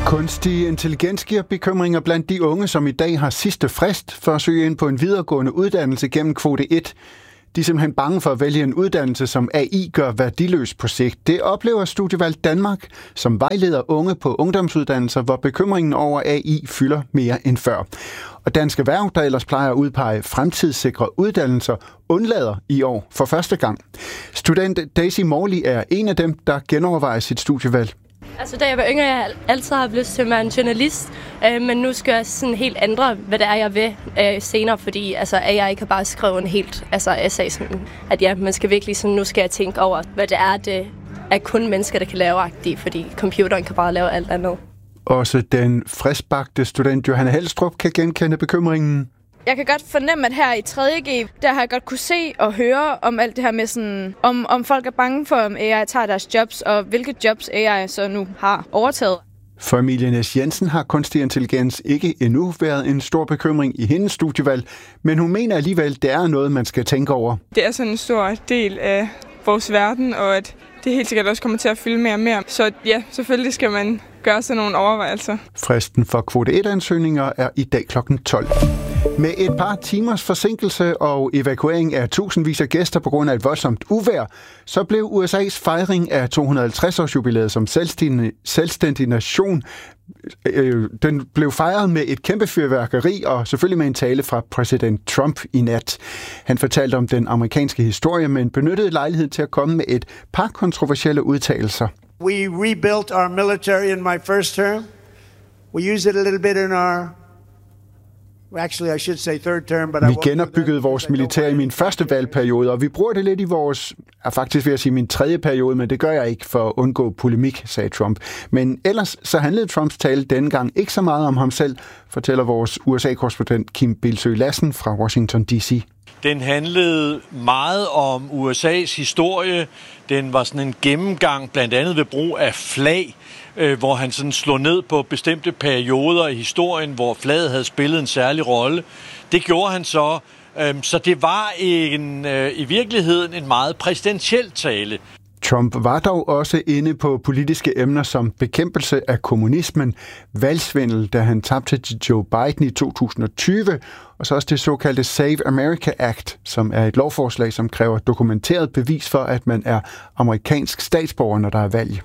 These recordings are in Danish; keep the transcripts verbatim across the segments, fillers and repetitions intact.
Kunstig intelligens giver bekymringer blandt de unge, som i dag har sidste frist for at søge ind på en videregående uddannelse gennem kvote et. De er simpelthen bange for at vælge en uddannelse, som A I gør værdiløs på sigt. Det oplever Studievalg Danmark, som vejleder unge på ungdomsuddannelser, hvor bekymringen over A I fylder mere end før. Og Dansk Erhverv, der ellers plejer at udpege fremtidssikre uddannelser, undlader i år for første gang. Student Daisy Morley er en af dem, der genovervejer sit studievalg. Altså, da jeg var yngre, jeg altid har lyst til at være en journalist, øh, men nu skal jeg sådan helt ændre, hvad det er, jeg vil øh, senere, fordi altså, A I kan bare skrive en helt altså, essay, sådan, at ja, man skal virkelig sådan, nu skal jeg tænke over, hvad det er, det er kun mennesker, der kan lave agtigt, fordi computeren kan bare lave alt andet. Også den friskbagte student Johanne Helstrup kan genkende bekymringen. Jeg kan godt fornemme, at her i tredje G, der har jeg godt kunne se og høre om alt det her med sådan, om, om folk er bange for, om A I tager deres jobs, og hvilke jobs A I så nu har overtaget. For Emilie Næs Jensen har kunstig intelligens ikke endnu været en stor bekymring i hendes studievalg, men hun mener alligevel, det er noget, man skal tænke over. Det er sådan en stor del af vores verden, og at det helt sikkert også kommer til at fylde mere og mere. Så ja, selvfølgelig skal man gøre sådan nogle overvejelser. Fristen for kvote et-ansøgninger er i dag klokken tolv. Med et par timers forsinkelse og evakuering af tusindvis af gæster på grund af et voldsomt uvejr, så blev U S A's fejring af to hundrede og halvtreds års jubilæet som selvstændig, selvstændig nation, øh, den blev fejret med et kæmpe fyrværkeri og selvfølgelig med en tale fra præsident Trump i nat. Han fortalte om den amerikanske historie, men benyttede lejligheden til at komme med et par kontroversielle udtalelser. We rebuilt our military in my first term. We used it a little bit in our Actually, I should say third term, but vi genopbyggede vores militær i min første valgperiode, og vi bruger det lidt i vores, er faktisk ved at sige min tredje periode, men det gør jeg ikke for at undgå polemik, sagde Trump. Men ellers så handlede Trumps tale denne gang ikke så meget om ham selv, fortæller vores U S A-korrespondent Kim Bilsøe Lassen fra Washington D C. Den handlede meget om U S A's historie. Den var sådan en gennemgang, blandt andet ved brug af flag, øh, hvor han sådan slog ned på bestemte perioder i historien, hvor flaget havde spillet en særlig rolle. Det gjorde han så, øh, så det var en, øh, i virkeligheden en meget præsidentiel tale. Trump var dog også inde på politiske emner som bekæmpelse af kommunismen, valgsvindel, da han tabte til Joe Biden i to tusind og tyve, og så også det såkaldte Save America Act, som er et lovforslag, som kræver dokumenteret bevis for, at man er amerikansk statsborger, når der er valg.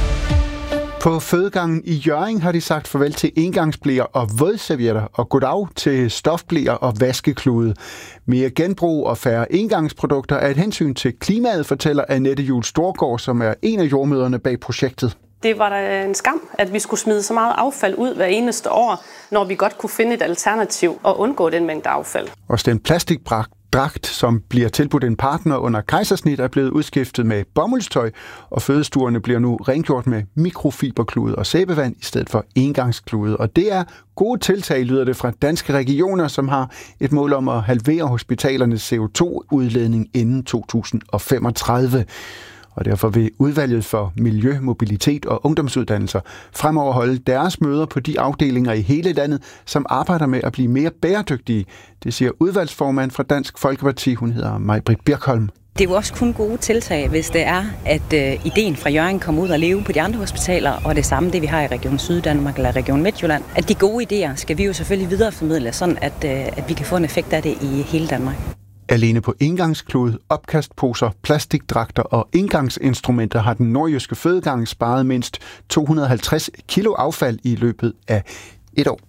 På fødegangen i Hjørring har de sagt farvel til engangsbleer og vådservietter og goddag til stofbleer og vaskeklude. Mere genbrug og færre engangsprodukter er et hensyn til klimaet, fortæller Annette Juhl Storgård, som er en af jordmøderne bag projektet. Det var da en skam, at vi skulle smide så meget affald ud hver eneste år, når vi godt kunne finde et alternativ og undgå den mængde affald. Også den plastikbragt dragt, som bliver tilbudt en partner under kejsersnit, er blevet udskiftet med bomuldstøj, og fødestuerne bliver nu rengjort med mikrofiberklude og sæbevand i stedet for engangsklude. Og det er gode tiltag, lyder det fra Danske Regioner, som har et mål om at halvere hospitalernes C O to udledning inden to tusind og femogtredive. Og derfor vil udvalget for miljø, mobilitet og ungdomsuddannelser fremover holde deres møder på de afdelinger i hele landet, som arbejder med at blive mere bæredygtige. Det siger udvalgsformand fra Dansk Folkeparti, hun hedder Maj-Britt Birkholm. Det er jo også kun gode tiltag, hvis det er, at øh, ideen fra Hjørring kommer ud og leve på de andre hospitaler, og det samme det, vi har i Region Syddanmark eller Region Midtjylland. At de gode idéer skal vi jo selvfølgelig videreformidle, sådan at, øh, at vi kan få en effekt af det i hele Danmark. Alene på engangsklude, opkastposer, plastikdragter og engangsinstrumenter har den nordjyske fødegang sparet mindst to hundrede og halvtreds kilo affald i løbet af et år.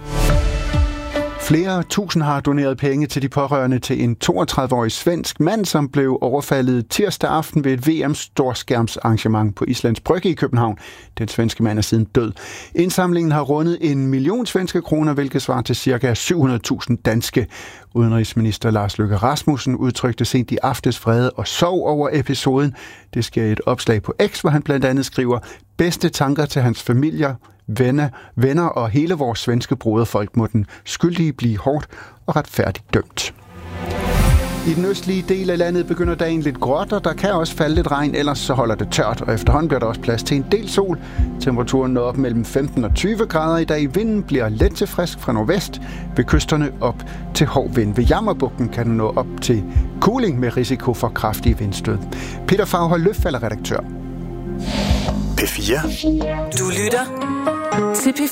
Flere tusind har doneret penge til de pårørende til en toogtredive-årig svensk mand, som blev overfaldet tirsdag aften ved et V M-storskærmsarrangement på Islands Brygge i København. Den svenske mand er siden død. Indsamlingen har rundet en million svenske kroner, hvilket svarer til ca. syv hundrede tusind danske. Udenrigsminister Lars Løkke Rasmussen udtrykte sent i aftes vrede og sorg over episoden. Det sker i et opslag på X, hvor han blandt andet skriver: bedste tanker til hans familier, venner, venner og hele vores svenske broderfolk, må den skyldige blive hårdt og retfærdigt dømt. I den østlige del af landet begynder dagen lidt gråt, og der kan også falde lidt regn, ellers så holder det tørt, og efterhånden bliver der også plads til en del sol. Temperaturen når op mellem femten og tyve grader i dag. Vinden bliver let til frisk fra nordvest, ved kysterne op til hård vind. Ved Jammerbugten kan den nå op til kuling med risiko for kraftige vindstød. Peter Faghold Løfald er redaktør. P fire. Du lytter til P